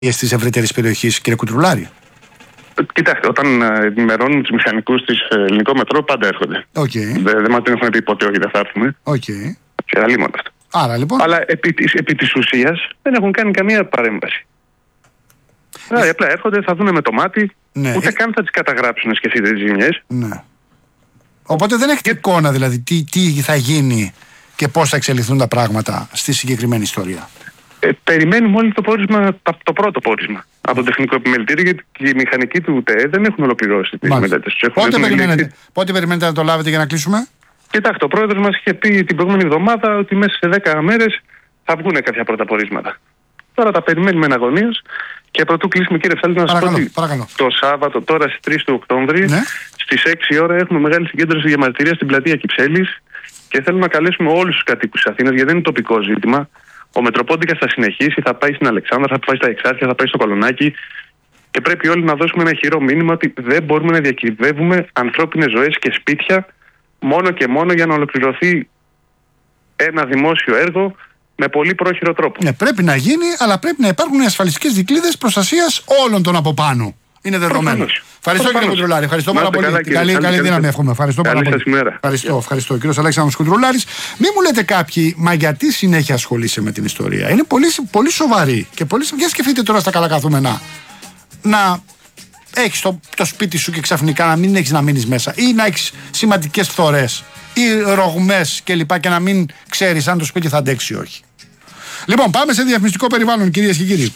της ευρύτερης περιοχής, κύριε Κουντρουλάρη? Κοιτάξτε, όταν ενημερώνουν τους μηχανικούς της ελληνικό μετρό, πάντα έρχονται. Δεν μας έχουν πει ποτέ όχι, δεν θα έρθουμε. Και αλίμονο αυτό. Άρα, λοιπόν... Αλλά επί της ουσίας δεν έχουν κάνει καμία παρέμβαση. Δηλαδή απλά έρχονται, θα δουν με το μάτι, ούτε καν θα τις καταγράψουν, σκεφτείτε τις ζημιές. Ναι. Οπότε δεν έχετε εικόνα δηλαδή τι θα γίνει και πώς θα εξελιχθούν τα πράγματα στη συγκεκριμένη ιστορία. Περιμένουμε όλοι το πρώτο πόρισμα από το τεχνικό επιμελητήριο, γιατί οι μηχανικοί του ΤΕ δεν έχουν ολοκληρώσει τις μελέτες τους. Πότε περιμένετε να το λάβετε για να κλείσουμε? Κοιτάξτε, ο πρόεδρος μας είχε πει την προηγούμενη εβδομάδα ότι μέσα σε 10 μέρες θα βγουν κάποια πρώτα πορίσματα. Τώρα τα περιμένουμε εναγωνίως και πρωτού κλείσουμε, κύριε Φθάλτη, να σας πω ότι το Σάββατο, τώρα στις 3 του Οκτώβρη, στις 6 ώρα έχουμε μεγάλη συγκέντρωση διαμαρτυρίας στην πλατεία Κυψέλης και θέλουμε να καλέσουμε όλους τους κατοίκους της Αθήνας, γιατί δεν είναι τοπικό ζήτημα. Ο Μετροπόντικας θα συνεχίσει, θα πάει στην Αλεξάνδρα, θα πάει στα Εξάρχεια, θα πάει στο Κολονάκι και πρέπει όλοι να δώσουμε ένα ηχηρό μήνυμα ότι δεν μπορούμε να διακυβεύουμε ανθρώπινες ζωές και σπίτια μόνο και μόνο για να ολοκληρωθεί ένα δημόσιο έργο με πολύ πρόχειρο τρόπο. Ναι, πρέπει να γίνει, αλλά πρέπει να υπάρχουν ασφαλιστικές δικλείδες προστασίας όλων των από πάνω. Είναι δεδομένο. Ευχαριστώ, κύριε Κουντρουλάρη. Ευχαριστώ πάρα πολύ. Καλή δύναμη, εύχομαι. Ευχαριστώ πάρα πολύ. Ευχαριστώ. Κύριος Αλέξανδρος Κουντρουλάρης. Μην μου λέτε κάποιοι, μα γιατί συνέχεια ασχολείσαι με την ιστορία? Είναι πολύ σοβαρή και πολύ. Για σκεφτείτε τώρα στα καλά καθούμενα να έχεις το σπίτι σου και ξαφνικά να μην έχεις να μείνεις μέσα, ή να έχεις σημαντικές φθορές ή ρογμές κλπ. Και να μην ξέρεις αν το σπίτι θα αντέξει ή όχι. Λοιπόν, πάμε σε διαφημιστικό περιβάλλον, κυρίες και κύριοι.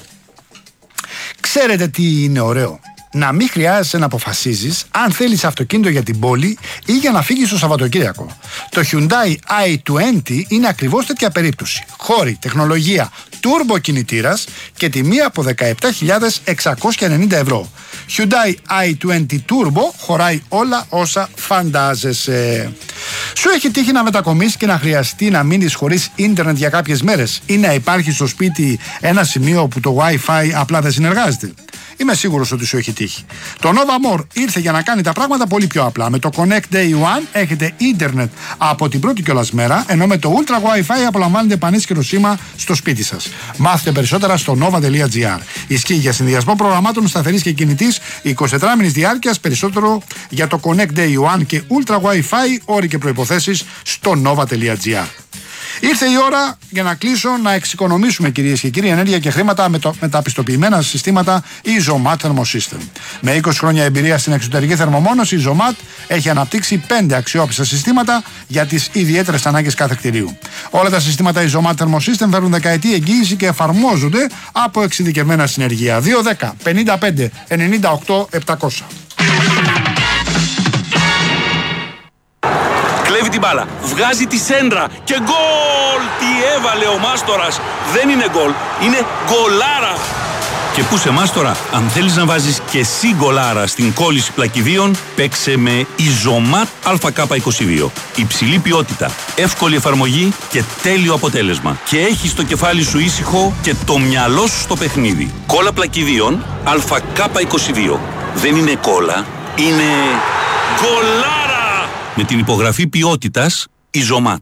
Ξέρετε τι είναι ωραίο? Να μην χρειάζεσαι να αποφασίζεις αν θέλεις αυτοκίνητο για την πόλη ή για να φύγεις το Σαββατοκύριακο. Το Hyundai i20 είναι ακριβώς τέτοια περίπτωση. Χώρη, τεχνολογία, turbo κινητήρας και τιμή από 17.690 ευρώ. Hyundai i20 Turbo χωράει όλα όσα φαντάζεσαι. Σου έχει τύχει να μετακομίσεις και να χρειαστεί να μείνεις χωρίς ίντερνετ για κάποιες μέρες ή να υπάρχει στο σπίτι ένα σημείο όπου το Wi-Fi απλά δεν συνεργάζεται? Είμαι σίγουρος ότι σου έχει τύχει. Το Nova More ήρθε για να κάνει τα πράγματα πολύ πιο απλά. Με το Connect Day One έχετε ίντερνετ από την πρώτη κιόλας μέρα, ενώ με το Ultra Wi-Fi απολαμβάνετε πανίσχυρο σήμα στο σπίτι σας. Μάθετε περισσότερα στο nova.gr. Ισχύει για συνδυασμό προγραμμάτων σταθερής και κινητής 24 μήνες διάρκειας. Περισσότερο για το Connect Day One και Ultra Wi-Fi, όροι και προϋποθέσεις στο nova.gr. Ήρθε η ώρα για να κλείσω, να εξοικονομήσουμε, κυρίες και κύριοι, ενέργεια και χρήματα με τα πιστοποιημένα συστήματα Isomat Thermosystem. Με 20 χρόνια εμπειρία στην εξωτερική θερμομόνωση, η Isomat έχει αναπτύξει 5 αξιόπιστα συστήματα για τις ιδιαίτερες ανάγκες κάθε κτηρίου. Όλα τα συστήματα Isomat Thermosystem φέρουν δεκαετή εγγύηση και εφαρμόζονται από εξειδικευμένα συνεργεία. 210 55 98 700. Κλέβει την μπάλα, βγάζει τη σέντρα και γκολ! Τι έβαλε ο Μάστορας! Δεν είναι γκολ, είναι γκολάρα! Και πού σε Μάστορα, αν θέλεις να βάζεις και εσύ γκολάρα στην κόλληση πλακιδίων, παίξε με Isomat ΑΚ22. Υψηλή ποιότητα, εύκολη εφαρμογή και τέλειο αποτέλεσμα. Και έχεις το κεφάλι σου ήσυχο και το μυαλό σου στο παιχνίδι. Κόλλα πλακιδίων ΑΚ22. Δεν είναι κόλλα, είναι γκολάρα! Με την υπογραφή ποιότητας Isomat.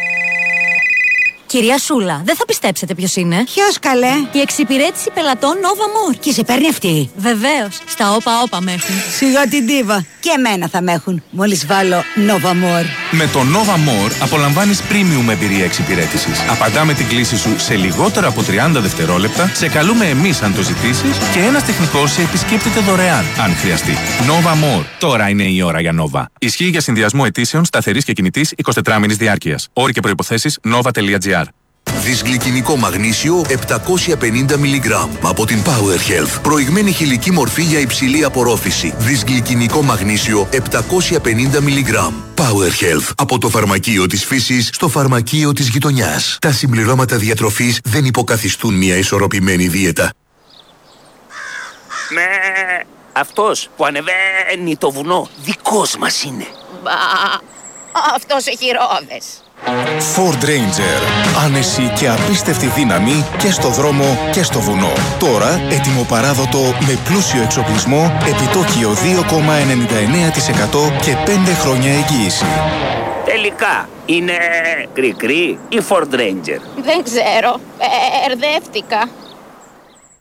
Κυρία Σούλα, δεν θα πιστέψετε ποιος είναι. Ποιος, καλέ? Η εξυπηρέτηση πελατών Nova More. Και σε παίρνει αυτή? Βεβαίως. Στα όπα με έχουν. Σιγά την ντίβα. Και εμένα θα με έχουν, μόλις βάλω Nova More. Με το Nova More απολαμβάνεις premium εμπειρία εξυπηρέτησης. Απαντάμε την κλήση σου σε λιγότερο από 30 δευτερόλεπτα, σε καλούμε εμείς αν το ζητήσεις και ένας τεχνικός σε επισκέπτεται δωρεάν, αν χρειαστεί. Nova More. Τώρα είναι η ώρα για Nova. Ισχύει για συνδυασμό αιτήσεων σταθερής και κινητής 24 μήνες διάρκειας. Όροι και προϋποθέσεις nova.gr. Δυσγλυκινικό μαγνήσιο 750 mg από την Power Health. Προηγμένη χηλική μορφή για υψηλή απορρόφηση. Δυσγλυκινικό μαγνήσιο 750 mg. Power Health. Από το φαρμακείο της φύσης στο φαρμακείο της γειτονιάς. Τα συμπληρώματα διατροφής δεν υποκαθιστούν μια ισορροπημένη δίαιτα. Ναι, αυτός που ανεβαίνει το βουνό δικός μας είναι. Μπα, αυτός έχει ρόδες. Ford Ranger. Άνεση και απίστευτη δύναμη και στο δρόμο και στο βουνό. Τώρα έτοιμο παράδοτο με πλούσιο εξοπλισμό, επιτόκιο 2,99% και 5 χρόνια εγγύηση. Τελικά είναι κρικρί ή Ford Ranger? Δεν ξέρω, μπερδεύτηκα.